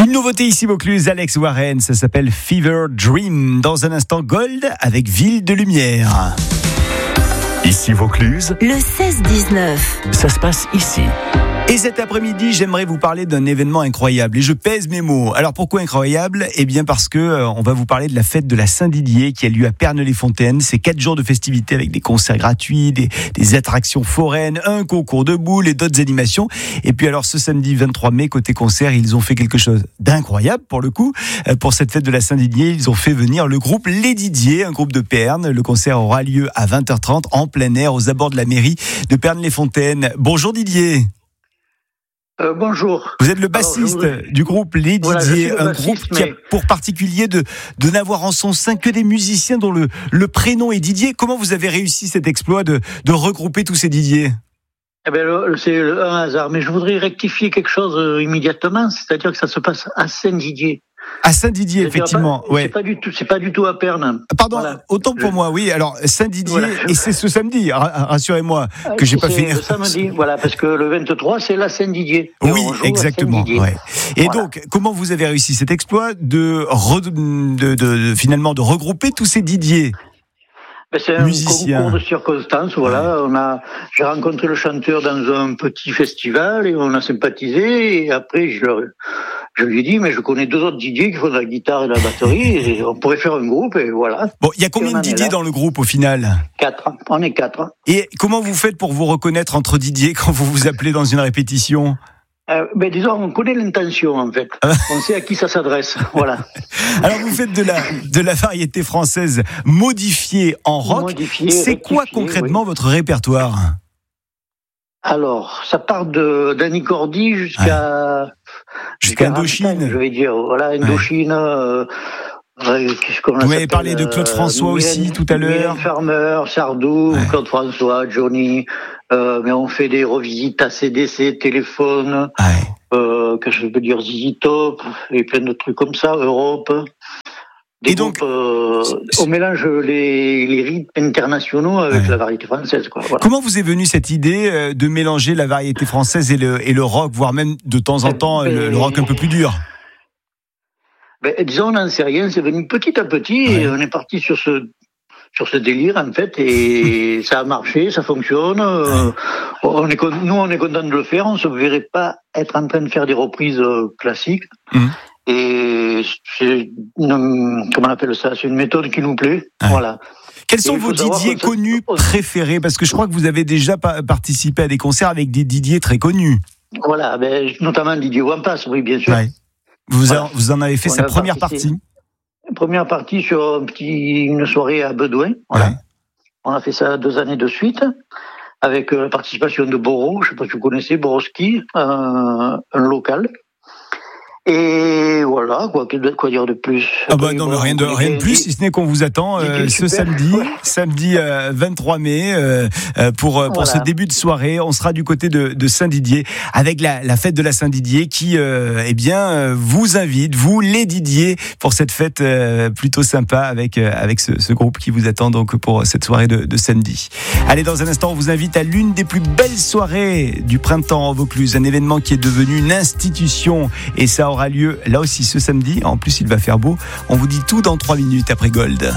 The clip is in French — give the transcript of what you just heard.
Une nouveauté ici Vaucluse, Alex Warren, ça s'appelle Fever Dream. Dans un instant, Gold avec Ville de Lumière. Ici Vaucluse, le 16-19. Ça se passe ici. Et cet après-midi, j'aimerais vous parler d'un événement incroyable. Et je pèse mes mots. Alors pourquoi incroyable ? Eh bien parce que on va vous parler de la fête de la Saint-Didier qui a lieu à Perneux-les-Fontaines. C'est 4 jours de festivités avec des concerts gratuits, des attractions foraines, un concours de boules et d'autres animations. Et puis alors ce samedi 23 mai, côté concert, ils ont fait quelque chose d'incroyable pour le coup. Pour cette fête de la Saint-Didier, ils ont fait venir le groupe Les Didier, un groupe de Perne. Le concert aura lieu à 20h30 en plein air aux abords de la mairie de Perneux-les-Fontaines. Bonjour Didier. Bonjour. Vous êtes le bassiste du groupe Les Didier, voilà, un groupe qui a pour particulier de n'avoir en son sein que des musiciens dont le prénom est Didier. Comment vous avez réussi cet exploit de regrouper tous ces Didier ? Eh bien, c'est un hasard, mais je voudrais rectifier quelque chose immédiatement, c'est-à-dire que ça se passe à Saint-Didier. À Saint-Didier, effectivement. Ouais. C'est pas du tout à Perne. Pardon, voilà. Autant pour moi, oui. Alors, Saint-Didier, voilà. Et c'est ce samedi, rassurez-moi, que j'ai pas fait. Le samedi, voilà, parce que le 23, c'est la Saint-Didier. Oui, exactement. Ouais. Et voilà. Donc, comment vous avez réussi cet exploit finalement de regrouper tous ces Didier ? C'est un concours de circonstances, voilà. Ouais. J'ai rencontré le chanteur dans un petit festival et on a sympathisé. Et après, je lui ai dit, mais je connais 2 autres Didier qui font de la guitare et de la batterie. Et on pourrait faire un groupe et voilà. Bon, il y a combien de Didier dans le groupe au final ? 4. On est 4. Et comment vous faites pour vous reconnaître entre Didier quand vous vous appelez dans une répétition ? Disons, on connaît l'intention en fait. On sait à qui ça s'adresse. Voilà. Alors vous faites de la variété française modifiée en rock. C'est quoi concrètement votre répertoire ? Alors, ça part d'Annie Cordy jusqu'à Indochine. Je vais dire, voilà, Indochine. Vous m'avez parlé de Claude François aussi tout à l'heure. Mylène Farmer, Sardou, Claude François, Johnny. Mais on fait des revisites à CDC, Téléphone, que je peux dire ZZ Top, et plein de trucs comme ça, Europe. Et donc, on mélange les rythmes internationaux avec la variété française, quoi. Voilà. Comment vous est venue cette idée de mélanger la variété française et le rock, voire même de temps en temps le rock un peu plus dur ? Disons, on n'en sait rien, c'est venu petit à petit, et on est parti sur ce délire, en fait, et ça a marché, ça fonctionne. Nous, on est content de le faire, on se verrait pas être en train de faire des reprises classiques. Et c'est comment on appelle ça ? C'est une méthode qui nous plaît. Voilà. Quels sont vos Didier connus préférés ? Parce que je crois que vous avez déjà participé à des concerts avec des Didier très connus. Voilà, notamment Didier Wampas, oui, bien sûr. Ouais. Vous en avez fait sa première partie. Première partie sur une soirée à Bedouin. Voilà. Ouais. On a fait ça 2 années de suite, avec la participation de Boro, je ne sais pas si vous connaissez, Borowski, un local. Et voilà, quoi dire de plus. Non, mais rien de plus, si ce n'est qu'on vous attend ce samedi 23 mai, pour ce début de soirée. On sera du côté de Saint-Didier, avec la fête de la Saint-Didier qui, vous invite, vous les Didier, pour cette fête plutôt sympa avec ce groupe qui vous attend donc pour cette soirée de samedi. Allez, dans un instant, on vous invite à l'une des plus belles soirées du printemps en Vaucluse, un événement qui est devenu une institution, et ça aura lieu là aussi ce samedi. En plus, il va faire beau. On vous dit tout dans 3 minutes après Gold.